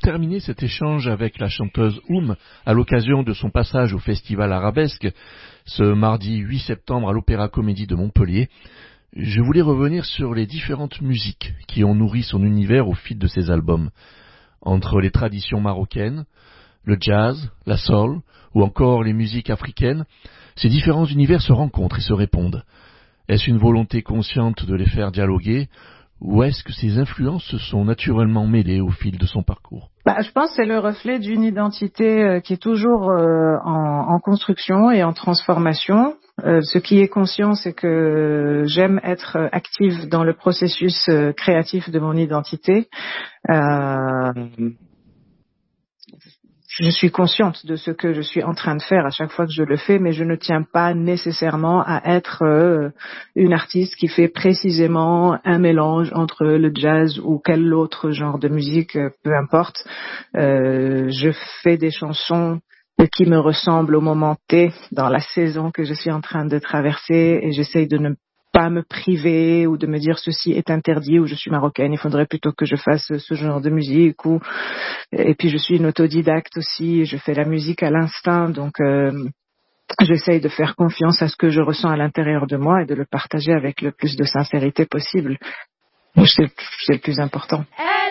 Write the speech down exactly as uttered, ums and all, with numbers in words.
terminer cet échange avec la chanteuse Oum, à l'occasion de son passage au Festival Arabesque, ce mardi huit septembre à l'Opéra Comédie de Montpellier, je voulais revenir sur les différentes musiques qui ont nourri son univers au fil de ses albums. Entre les traditions marocaines, le jazz, la soul, ou encore les musiques africaines, ces différents univers se rencontrent et se répondent. Est-ce une volonté consciente de les faire dialoguer, ou est-ce que ces influences se sont naturellement mêlées au fil de son parcours? Bah, je pense que c'est le reflet d'une identité euh, qui est toujours euh, en, en construction et en transformation. Euh, ce qui est conscient, c'est que j'aime être active dans le processus euh, créatif de mon identité. Euh, Je suis consciente de ce que je suis en train de faire à chaque fois que je le fais, mais je ne tiens pas nécessairement à être euh, une artiste qui fait précisément un mélange entre le jazz ou quel autre genre de musique, euh, peu importe. Euh, je fais des chansons qui me ressemblent au moment T, dans la saison que je suis en train de traverser, et j'essaye de ne pas me priver ou de me dire ceci est interdit ou je suis marocaine, il faudrait plutôt que je fasse ce genre de musique. Ou et puis je suis une autodidacte aussi, je fais la musique à l'instinct, donc euh, j'essaye de faire confiance à ce que je ressens à l'intérieur de moi et de le partager avec le plus de sincérité possible. C'est, c'est le plus important.